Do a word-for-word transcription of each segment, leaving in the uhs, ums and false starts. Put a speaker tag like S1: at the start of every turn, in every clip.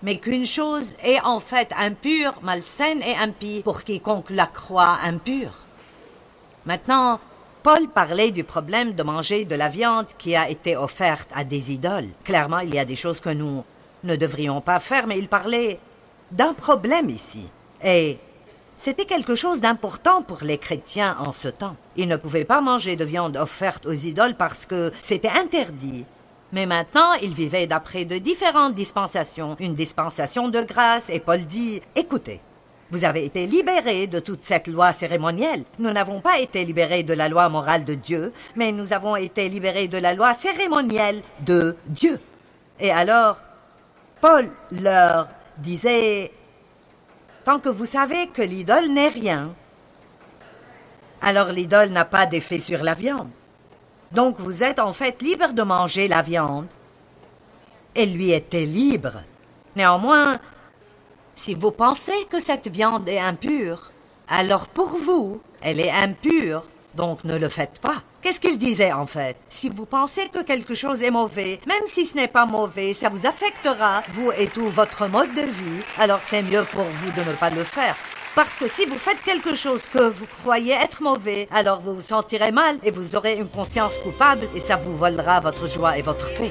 S1: mais qu'une chose est en fait impure, malsaine et impie pour quiconque la croit impure. Maintenant, Paul parlait du problème de manger de la viande qui a été offerte à des idoles. Clairement, il y a des choses que nous ne devrions pas faire, mais il parlait d'un problème ici. Et c'était quelque chose d'important pour les chrétiens en ce temps. Ils ne pouvaient pas manger de viande offerte aux idoles parce que c'était interdit. Mais maintenant, ils vivaient d'après de différentes dispensations, une dispensation de grâce, et Paul dit « Écoutez, vous avez été libérés de toute cette loi cérémonielle. Nous n'avons pas été libérés de la loi morale de Dieu, mais nous avons été libérés de la loi cérémonielle de Dieu. » Et alors, Paul leur disait « Tant que vous savez que l'idole n'est rien, alors l'idole n'a pas d'effet sur la viande. Donc vous êtes en fait libre de manger la viande. » Et lui était libre. Néanmoins, si vous pensez que cette viande est impure, alors pour vous, elle est impure, donc ne le faites pas. Qu'est-ce qu'il disait en fait? Si vous pensez que quelque chose est mauvais, même si ce n'est pas mauvais, ça vous affectera, vous et tout votre mode de vie, alors c'est mieux pour vous de ne pas le faire. Parce que si vous faites quelque chose que vous croyez être mauvais, alors vous vous sentirez mal et vous aurez une conscience coupable et ça vous volera votre joie et votre paix.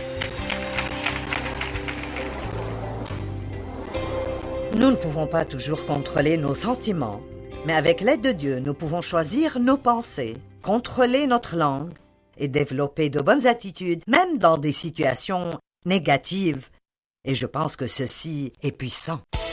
S1: Nous ne pouvons pas toujours contrôler nos sentiments, mais avec l'aide de Dieu, nous pouvons choisir nos pensées, contrôler notre langue et développer de bonnes attitudes, même dans des situations négatives. Et je pense que ceci est puissant.